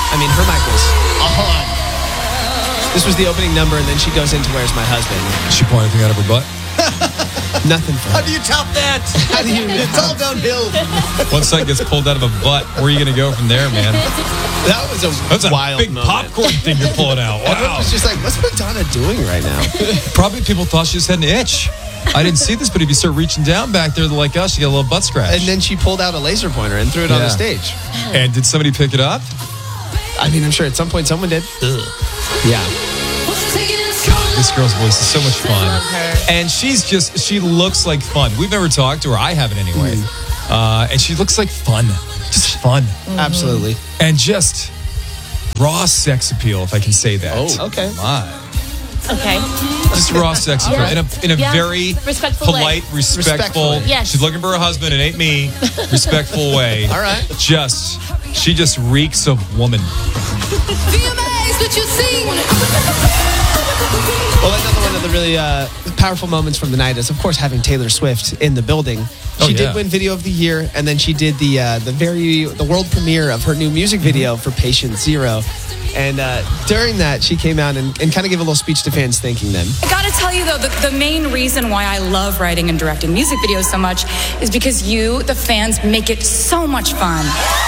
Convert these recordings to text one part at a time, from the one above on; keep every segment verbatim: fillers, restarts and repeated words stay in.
I mean, her mic was on. This was the opening number, and then she goes into Where's My Husband? Did she point anything out of her butt? Nothing for How her. do you top that? How do you? It's all downhill. Once that gets pulled out of a butt, where are you going to go from there, man? That was a That's a wild big moment. popcorn thing you're pulling out. Everyone Wow. was just like, what's Madonna doing right now? Probably people thought she just had an itch. I didn't see this, but if you start reaching down back there like us, you get a little butt scratch. And then she pulled out a laser pointer and threw it on Yeah. the stage. And did somebody pick it up? I mean, I'm sure at some point someone did. Ugh. Yeah. This girl's voice is so much fun. I love her. And she's just, she looks like fun. We've never talked to her. I haven't anyway. Mm. Uh, and she looks like fun. Just fun. Mm-hmm. Absolutely. And just raw sex appeal, if I can say that. Oh, okay. My. Okay. Just raw sex appeal. Yeah. In a, in a Yeah. very Respectful polite, way. respectful. Respectful. Yes. She's looking for a husband. It ain't me. Respectful way. All right. Just, she just reeks of woman. Well, another one of the really uh, powerful moments from the night is, of course, having Taylor Swift in the building. She Oh, yeah. did win Video of the Year, and then she did the uh, the very the world premiere of her new music video for Patient Zero. And uh, during that, she came out and, and kind of gave a little speech to fans thanking them. I gotta tell you though, the, the main reason why I love writing and directing music videos so much is because you, the fans, make it so much fun.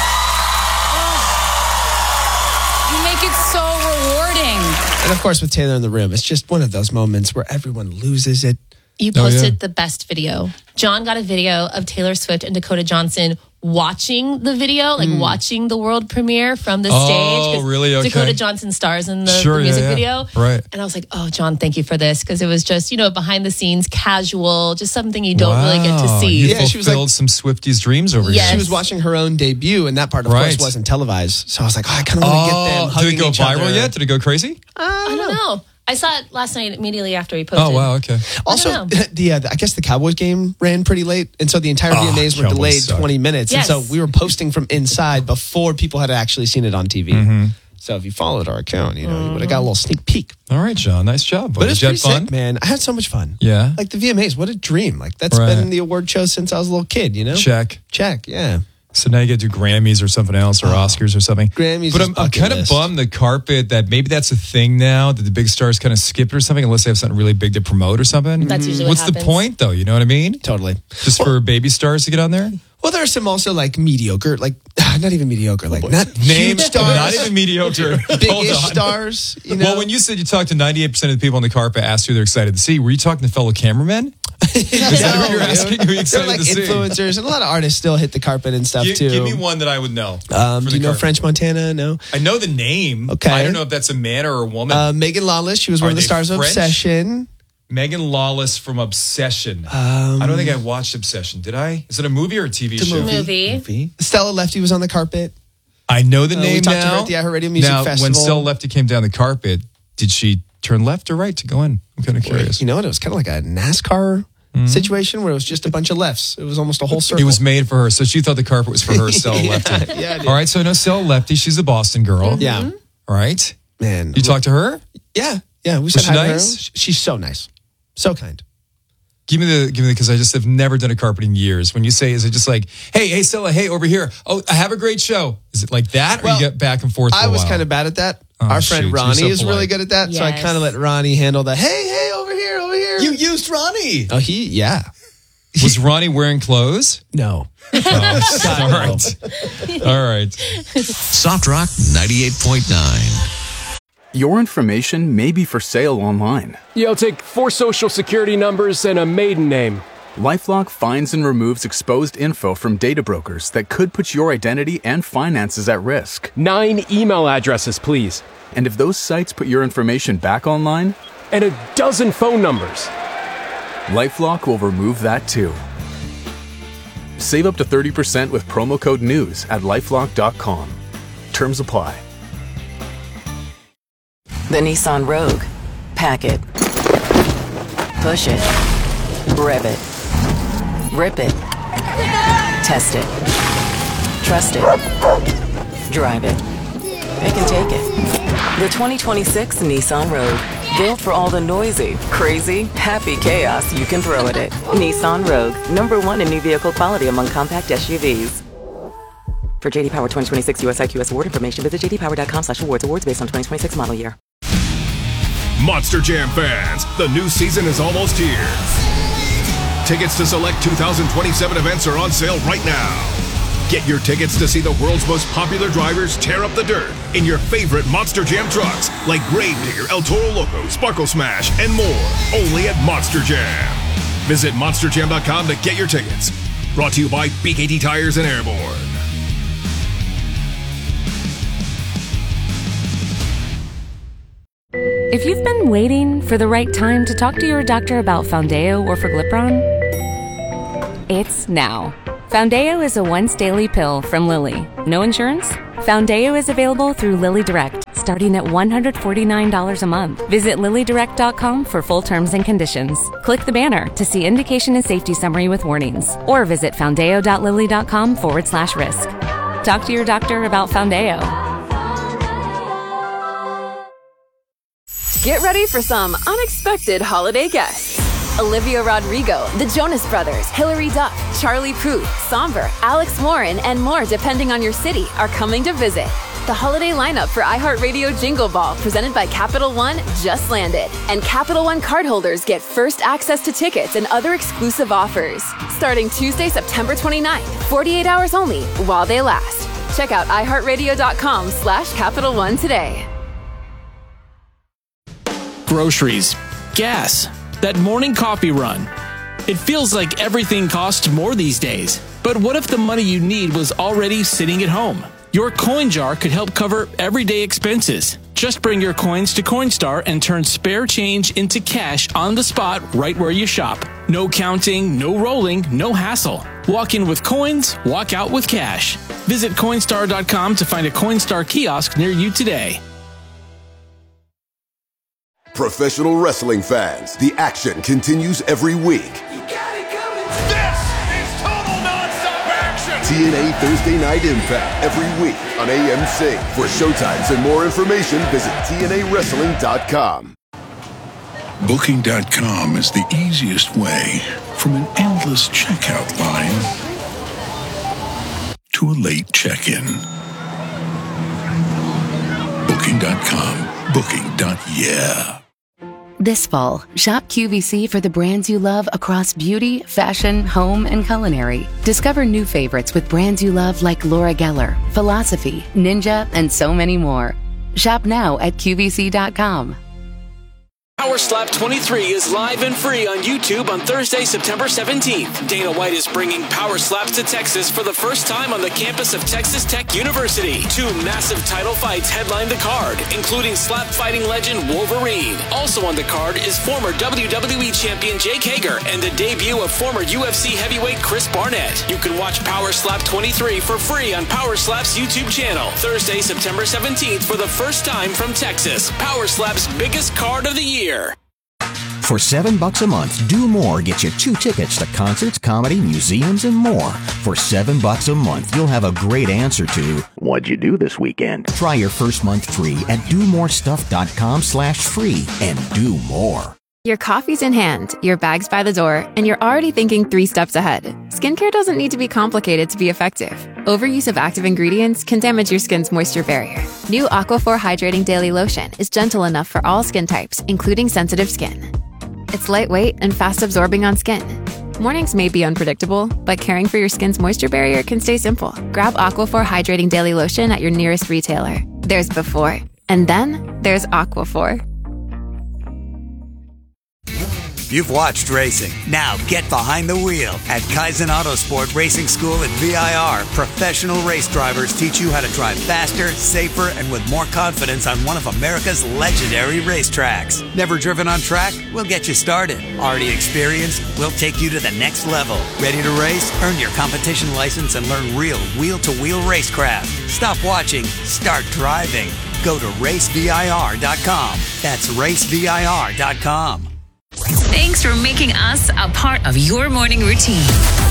You make it so rewarding. And of course, with Taylor in the room, it's just one of those moments where everyone loses it. You Oh, posted yeah. the best video. John got a video of Taylor Swift and Dakota Johnson watching the video, like watching the world premiere from the Oh, stage. 'cause really? Okay. Dakota Johnson stars in the, Sure, the yeah, music yeah. video. Right. And I was like, oh, John, thank you for this. Because it was just, you know, behind the scenes, casual, just something you don't really get to Wow. see. You Yeah, she was fulfilled like- some Swifties' dreams over Yes. She here. was watching her own debut, and that part, of Right. course, wasn't televised. So I was like, oh, I kind of want to get them Oh, hugging did it go each viral other. yet? Did it go crazy? I don't know. I saw it last night immediately after he posted. Oh, wow, okay. Also, I don't know. the, uh, the I guess the Cowboys game ran pretty late, and so the entire Oh, V M As were Cowboys delayed suck. twenty minutes, Yes. and so we were posting from inside before people had actually seen it on T V. Mm-hmm. So if you followed our account, you know, you would have got a little sneak peek. All right, John. Nice job. But Did it's you pretty have fun? sick, man. I had so much fun. Yeah. Like the V M As, what a dream! Like that's Right. been the award show since I was a little kid. You know, Check. check, yeah. So now you get to do Grammys or something else or Oscars or something. Grammys But is I'm, I'm bucket kind of list. bummed the carpet that maybe that's a thing now that the big stars kind of skip it or something unless they have something really big to promote or something. That's usually what What's the happens. point though? You know what I mean? Totally. Just for baby stars to get on there? Well, there are some also like mediocre, like not even mediocre, like not Name huge stars, not even mediocre. Hold big-ish on. stars. You know, Well, when you said you talked to ninety-eight percent of the people on the carpet, asked who they're excited to see, were you talking to fellow cameramen? Is that who you're dude. asking? Who you They're excited like to see? influencers, and a lot of artists still hit the carpet and stuff Gi- too. Give me one that I would know. Um, for do you the know carpet. French Montana? No. I know the name. Okay. I don't know if that's a man or a woman. Uh, Megan Lawless. She was one Are of the they stars of French? Obsession. Megan Lawless from Obsession. Um, I don't think I watched Obsession. Did I? Is it a movie or a T V It's a show? movie. Movie. Stella Lefty was on the carpet. I know the Uh, we name talked to now. her at the iHeartRadio Music now, when Festival. Stella Lefty came down the carpet, did she turn left or right to go in? I'm kind of curious. You know what? It was kind of like a NASCAR situation where it was just a bunch of lefts. It was almost a whole circle. It was made for her, so she thought the carpet was for her, Stella Yeah, Lefty. yeah, dude. All right, so I know Stella Lefty. She's a Boston girl. Yeah. All right. Man. You talked to her? Yeah. Yeah. We said she hi to her. nice? She's so nice. So kind. Give me the give me the because I just have never done a carpet in years. When you say, is it just like, hey, hey, Stella, hey, over here. Oh, I have a great show. Is it like that, or Well, you get back and forth? For I a was while? kind of bad at that. Oh, Our shoot, friend you're Ronnie so is really polite. good at that. So I Yes. kind of let Ronnie handle the, hey, hey, over here, over here. You used Ronnie. Oh, he, yeah. Was Ronnie wearing clothes? No. Oh, all right, all right. Soft Rock ninety-eight point nine. Your information may be for sale online. Yeah, I'll take four social security numbers and a maiden name. LifeLock finds and removes exposed info from data brokers that could put your identity and finances at risk. Nine email addresses, please. And if those sites put your information back online, And a dozen phone numbers. LifeLock will remove that too. Save up to thirty percent with promo code NEWS at lifelock dot com. Terms apply. The Nissan Rogue. Pack it. Push it. Rev it. Rip it. Test it. Trust it. Drive it. It can take it. The twenty twenty-six Nissan Rogue. Built for all the noisy, crazy, happy chaos you can throw at it. Nissan Rogue. Number one in new vehicle quality among compact S U Vs. For J D Power twenty twenty-six U S I Q S award information, visit jdpower.com slash awards. Awards based on twenty twenty-six model year. Monster Jam fans, the new season is almost here. Tickets to select two thousand twenty-seven events are on sale right now. Get your tickets to see the world's most popular drivers tear up the dirt in your favorite Monster Jam trucks like Gravedigger, El Toro Loco, Sparkle Smash, and more. Only at Monster Jam. Visit monster jam dot com to get your tickets. Brought to you by B K T Tires and Airborne. If you've been waiting for the right time to talk to your doctor about Foundeo or Forglipron, it's now. Foundeo is a once-daily pill from Lilly. No insurance? Foundeo is available through Lilly Direct, starting at one hundred forty-nine dollars a month. Visit lilly direct dot com for full terms and conditions. Click the banner to see indication and safety summary with warnings, or visit foundeo dot lilly dot com forward slash risk. Talk to your doctor about Foundeo. Get ready for some unexpected holiday guests. Olivia Rodrigo, the Jonas Brothers, Hilary Duff, Charlie Puth, Somber, Alex Warren, and more depending on your city are coming to visit. The holiday lineup for iHeartRadio Jingle Ball presented by Capital One just landed. And Capital One cardholders get first access to tickets and other exclusive offers. Starting Tuesday, September twenty-ninth, forty-eight hours only while they last. Check out iHeartRadio.com slash Capital One today. Groceries, gas, that morning coffee run. It feels like everything costs more these days. But what if the money you need was already sitting at home? Your coin jar could help cover everyday expenses. Just bring your coins to Coinstar and turn spare change into cash on the spot right where you shop. No counting, no rolling, no hassle. Walk in with coins, walk out with cash. Visit Coinstar dot com to find a Coinstar kiosk near you today. Professional wrestling fans, the action continues every week. This is total non-stop action! T N A Thursday Night Impact every week on A M C. For showtimes and more information, visit T N A wrestling dot com. Booking dot com is the easiest way from an endless checkout line to a late check-in. Booking dot com. Booking. Yeah. This fall, shop Q V C for the brands you love across beauty, fashion, home, and culinary. Discover new favorites with brands you love like Laura Geller, Philosophy, Ninja, and so many more. Shop now at Q V C dot com. Power Slap twenty-three is live and free on YouTube on Thursday, September seventeenth. Dana White is bringing Power Slaps to Texas for the first time on the campus of Texas Tech University. Two massive title fights headline the card, including slap fighting legend Wolverine. Also on the card is former W W E champion Jake Hager and the debut of former U F C heavyweight Chris Barnett. You can watch Power Slap twenty-three for free on Power Slap's YouTube channel. Thursday, September seventeenth for the first time from Texas. Power Slap's biggest card of the year. For seven bucks a month, Do More gets you two tickets to concerts, comedy, museums, and more. For seven bucks a month, you'll have a great answer to what'd you do this weekend? Try your first month free at do more stuff dot com slash free and do more. Your coffee's in hand, your bag's by the door, and you're already thinking three steps ahead. Skincare doesn't need to be complicated to be effective. Overuse of active ingredients can damage your skin's moisture barrier. New Aquaphor Hydrating Daily Lotion is gentle enough for all skin types, including sensitive skin. It's lightweight and fast absorbing on skin. Mornings may be unpredictable, but caring for your skin's moisture barrier can stay simple. Grab Aquaphor Hydrating Daily Lotion at your nearest retailer. There's before, and then there's Aquaphor. You've watched racing. Now get behind the wheel. At Kaizen Autosport Racing School at V I R, professional race drivers teach you how to drive faster, safer, and with more confidence on one of America's legendary racetracks. Never driven on track? We'll get you started. Already experienced? We'll take you to the next level. Ready to race? Earn your competition license and learn real wheel-to-wheel racecraft. Stop watching. Start driving. Go to race V I R dot com. That's race V I R dot com. Thanks for making us a part of your morning routine.